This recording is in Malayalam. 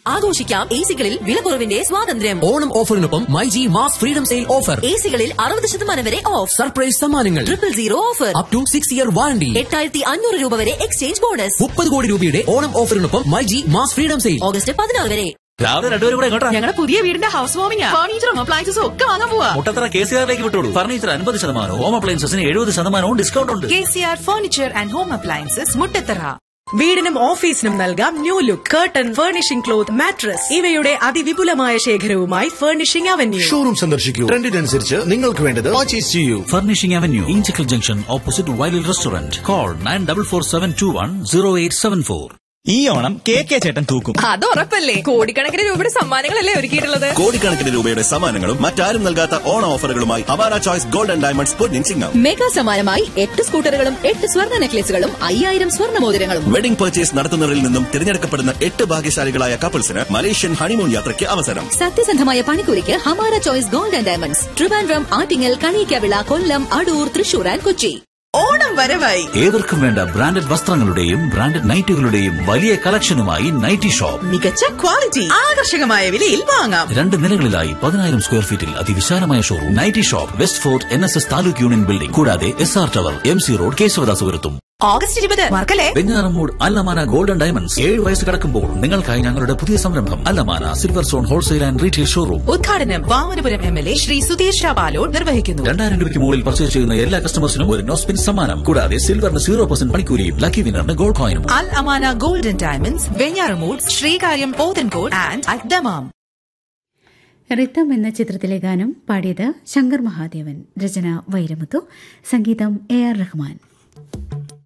ആഘോഷിക്കാം എസികളിൽ വിലക്കുറവിന്റെ സ്വാതന്ത്ര്യം. Onam ഓഫറിനൊപ്പം myG mass freedom sale offer. എസികളിൽ 60% വരെ ഓഫ്. സർപ്രൈസ് സമ്മാനങ്ങൾ. 000 offer. Up to 6 year warranty. 8500 രൂപ വരെ എക്സ്ചേഞ്ച് ബോണസ്. 30 കോടി രൂപയുടെ Onam ഓഫറിനൊപ്പം myG mass freedom sale August 16 വരെ. രാവിലെ രണ്ടുപേരും കൂടെ എങ്ങോട്ടാ? ഞങ്ങളുടെ പുതിയ വീടിന്റെ ഹൗസ് വാമിംഗ്. ഫർണിച്ചറും അപ്ലയൻസസും ഒക്കെ വാങ്ങാൻ പോവാ. മുട്ടത്തറ KCR-ലേക്ക് വിട്ടോളൂ. ഫർണിച്ചർ 50%, ഹോം അപ്ലയൻസസിന് 70% ഡിസ്കൗണ്ട് ഉണ്ട്. KCR furniture and home appliances, Muttathara. വീടിനും ഓഫീസിനും നൽകാം new look. Curtain, furnishing cloth, mattress ഇവയുടെ അതിവിപുലമായ ശേഖരവുമായി ഫർണിഷിംഗ് അവന്യൂ. ഷോറൂം സന്ദർശിക്കൂ. ട്രെൻഡിനനുസരിച്ച് നിങ്ങൾക്ക് വേണ്ടത് പർച്ചേസ് ചെയ്യൂ. Furnishing avenue, Inchakkal junction, opposite വൈലിൽ restaurant. Call 9447210874. ഈ ഓണം KK ചേട്ടൻ തൂക്കും. അത് ഉറപ്പല്ലേ. കോടിക്കണക്കിന് രൂപയുടെ സമ്മാനങ്ങളല്ലേ ഒരുക്കിയിട്ടുള്ളത്. കോടിക്കണക്കിന് രൂപയുടെ സമ്മാനങ്ങളും മറ്റാരും നൽകാത്ത ഓണ ഓഫറുകളുമായി Awara choice gold and diamonds Ponnin Chingam. Mega സമ്മാനമായി 8 സ്കൂട്ടറുകളും 8 സ്വർണ്ണ നെക്ലേസുകളും 5000 സ്വർണ്ണ മോതിരങ്ങളും. വെഡിംഗ് പർച്ചേസ് നടത്തുന്നവരിൽ നിന്നും തിരഞ്ഞെടുക്കപ്പെടുന്ന 8 ഭാഗ്യശാലികളായ കപ്പിൾസിന് മലേഷ്യൻ ഹണിമൂൺ യാത്രയ്ക്ക് അവസരം. സത്യസന്ധമായ പണിക്കൂലിക്ക് Hamara choice gold and diamonds, Trivandrum, Attingal, Kaliyakkavilai, Kollam, Adoor, Thrissur and Kochi. Onam വരവായി. ഏവർക്കും വേണ്ട ബ്രാൻഡഡ് വസ്ത്രങ്ങളുടെയും ബ്രാൻഡഡ് നൈറ്റുകളുടെയും വലിയ കളക്ഷനുമായി നൈറ്റി ഷോപ്പ്. മികച്ച ക്വാളിറ്റി, ആകർഷകമായ വിലയിൽ വാങ്ങാം. 2 നിലകളിലായി 10000 സ്ക്വയർ ഫീറ്റിൽ അതിവിശാലമായ showroom. Nightie shop, west fort NSS taluk union building, കൂടാതെ SR tower, MC road, കേശവദാസപുരത്തും. August 20 മറക്കല്ലേ. Venjaramoodu അല്ലമാന golden diamonds. 7 വയസ്സ് കടക്കുമ്പോൾ നിങ്ങൾക്കായി ഞങ്ങളുടെ പുതിയ സംരംഭം അല്ലമാന silver stone wholesale and retail showroom. ഉദ്ഘാടനം വാമനപുരം MLA ശ്രീ സുധീഷ് പാലോട് നിർവഹിക്കുന്നു. 2000 രൂപയ്ക്ക് മുകളിൽ പർച്ചേസ് ചെയ്യുന്ന എല്ലാ കസ്റ്റമേഴ്സിനും ഒരു നോസ്പിൻ സമ്മാനം. കൂടാതെ സിൽവറിന് 0% പണിക്കൂലിയും lucky വിന്നറിന് gold കോയിനും. Al Amana golden diamonds, Venjaramoodu, Sreekaryam, Pothencode and അദ്ദമാം. റിത്തം എന്ന ചിത്രത്തിലെ ഗാനം പാടിയത് ശങ്കർ മഹാദേവൻ. രചന വൈരമുത്തു, സംഗീതം AR റഹ്മാൻ.